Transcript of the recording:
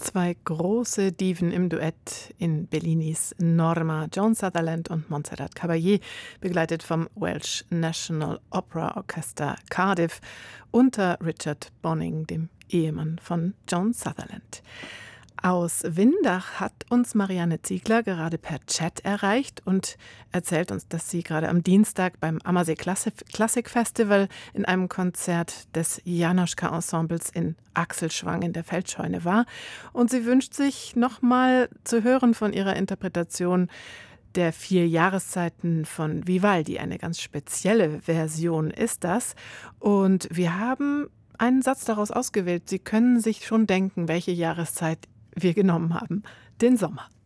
Zwei große Diven im Duett in Bellinis Norma, Joan Sutherland und Montserrat Caballé, begleitet vom Welsh National Opera Orchestra Cardiff unter Richard Bonynge, dem Ehemann von Joan Sutherland. Aus Windach hat uns Marianne Ziegler gerade per Chat erreicht und erzählt uns, dass sie gerade am Dienstag beim Ammersee Classic Festival in einem Konzert des Janoschka Ensembles in Axelschwang in der Feldscheune war. Und sie wünscht sich nochmal zu hören von ihrer Interpretation der 4 Jahreszeiten von Vivaldi. Eine ganz spezielle Version ist das. Und wir haben einen Satz daraus ausgewählt. Sie können sich schon denken, welche Jahreszeit wir genommen haben: den Sommer.